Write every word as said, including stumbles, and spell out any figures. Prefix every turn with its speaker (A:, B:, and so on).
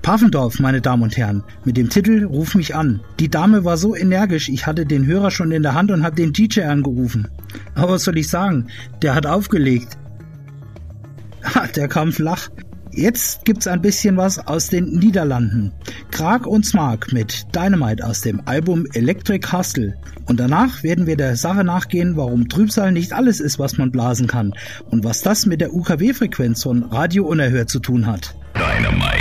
A: Pfaffendorf, meine Damen und Herren, mit dem Titel Ruf mich an. Die Dame war so energisch, ich hatte den Hörer schon in der Hand und habe den D J angerufen. Aber was soll ich sagen, der hat aufgelegt. Ha, der kam flach. Jetzt gibt's ein bisschen was aus den Niederlanden. Krag und Smark mit Dynamite aus dem Album Electric Hustle. Und danach werden wir der Sache nachgehen, warum Trübsal nicht alles ist, was man blasen kann. Und was das mit der U K W-Frequenz von Radio Unerhört zu tun hat.
B: Dynamite.